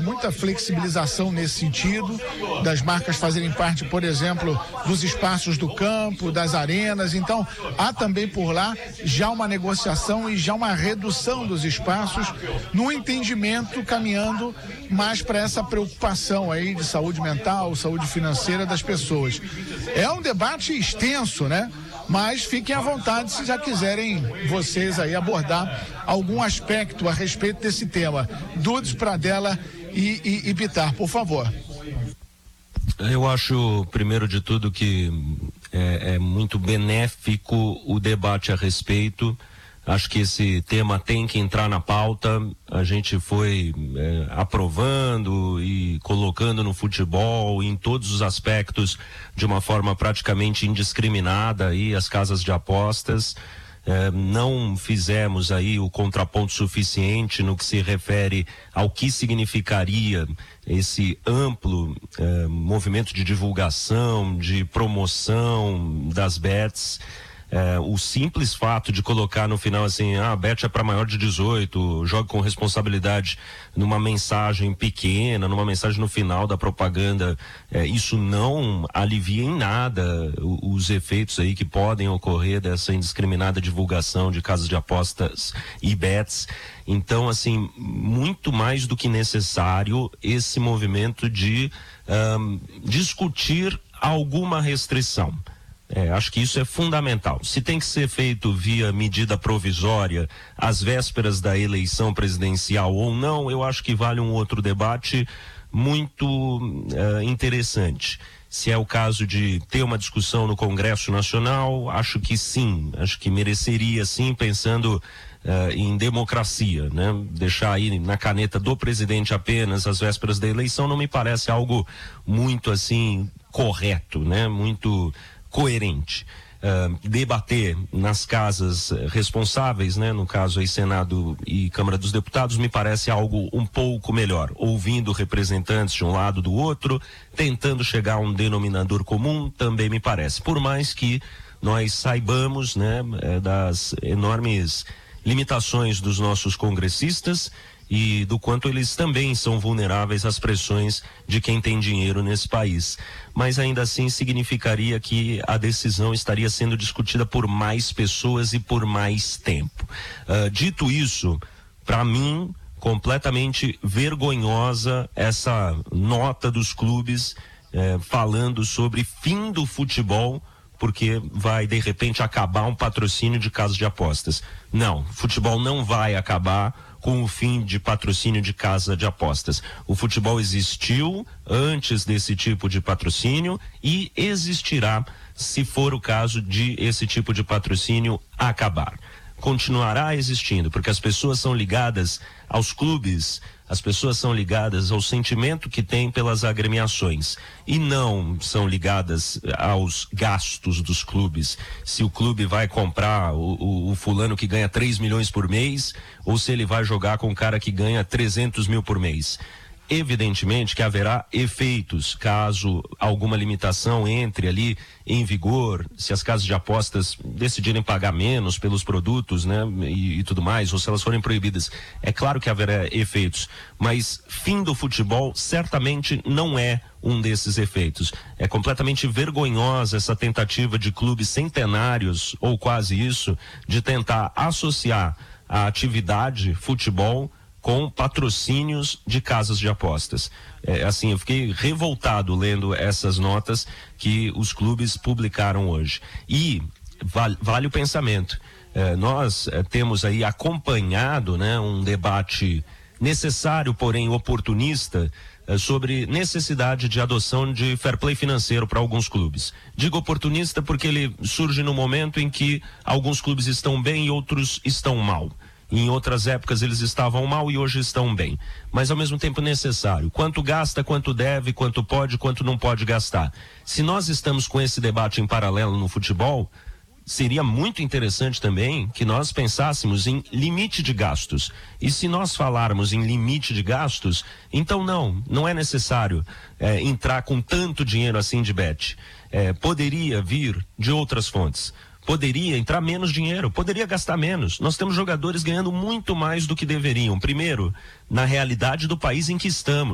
muita flexibilização nesse sentido, das marcas fazerem parte, por exemplo, dos espaços do campo, das arenas. Então, há também por lá já uma negociação e já uma redução dos espaços, no entendimento, caminhando mais para essa preocupação aí de saúde mental, saúde financeira das pessoas. É um debate extenso, né? Mas fiquem à vontade se já quiserem vocês aí abordar algum aspecto a respeito desse tema. Dudes, Pradella e Bittar, por favor. Eu acho, primeiro de tudo, que é muito benéfico o debate a respeito. Acho que esse tema tem que entrar na pauta. A gente foi aprovando e colocando no futebol, em todos os aspectos, de uma forma praticamente indiscriminada, aí, as casas de apostas. Não fizemos aí o contraponto suficiente no que se refere ao que significaria esse amplo movimento de divulgação, de promoção das bets. O simples fato de colocar no final assim, a bet é para maior de 18, jogue com responsabilidade, numa mensagem pequena, numa mensagem no final da propaganda, isso não alivia em nada os efeitos aí que podem ocorrer dessa indiscriminada divulgação de casas de apostas e bets. Então, assim, muito mais do que necessário esse movimento de discutir alguma restrição. Acho que isso é fundamental. Se tem que ser feito via medida provisória às vésperas da eleição presidencial ou não, eu acho que vale um outro debate muito interessante. Se é o caso de ter uma discussão no Congresso Nacional, acho que sim, acho que mereceria sim, pensando em democracia, né? Deixar aí na caneta do presidente apenas às vésperas da eleição não me parece algo muito assim correto, né? Muito coerente. Debater nas casas responsáveis, né, no caso aí Senado e Câmara dos Deputados, me parece algo um pouco melhor, ouvindo representantes de um lado do outro, tentando chegar a um denominador comum, também me parece, por mais que nós saibamos, né, das enormes limitações dos nossos congressistas e do quanto eles também são vulneráveis às pressões de quem tem dinheiro nesse país. Mas ainda assim significaria que a decisão estaria sendo discutida por mais pessoas e por mais tempo. Dito isso, para mim, completamente vergonhosa essa nota dos clubes falando sobre fim do futebol, porque vai de repente acabar um patrocínio de casas de apostas. Não, futebol não vai acabar com o fim de patrocínio de casa de apostas. O futebol existiu antes desse tipo de patrocínio e existirá se for o caso de esse tipo de patrocínio acabar. Continuará existindo, porque as pessoas são ligadas aos clubes, as pessoas são ligadas ao sentimento que tem pelas agremiações e não são ligadas aos gastos dos clubes. Se o clube vai comprar o fulano que ganha 3 milhões por mês ou se ele vai jogar com o cara que ganha 300 mil por mês. Evidentemente que haverá efeitos caso alguma limitação entre ali em vigor, se as casas de apostas decidirem pagar menos pelos produtos, né, e tudo mais, ou se elas forem proibidas. É claro que haverá efeitos, mas fim do futebol certamente não é um desses efeitos. É completamente vergonhosa essa tentativa de clubes centenários, ou quase isso, de tentar associar a atividade futebol com patrocínios de casas de apostas. Assim, eu fiquei revoltado lendo essas notas que os clubes publicaram hoje. E vale o pensamento. Nós temos aí acompanhado, né, um debate necessário, porém oportunista, sobre necessidade de adoção de fair play financeiro para alguns clubes. Digo oportunista porque ele surge no momento em que alguns clubes estão bem e outros estão mal. Em outras épocas eles estavam mal e hoje estão bem. Mas ao mesmo tempo necessário. Quanto gasta, quanto deve, quanto pode, quanto não pode gastar. Se nós estamos com esse debate em paralelo no futebol, seria muito interessante também que nós pensássemos em limite de gastos. E se nós falarmos em limite de gastos, então não é necessário entrar com tanto dinheiro assim de bet. Poderia vir de outras fontes. Poderia entrar menos dinheiro, poderia gastar menos. Nós temos jogadores ganhando muito mais do que deveriam. Primeiro, na realidade do país em que estamos.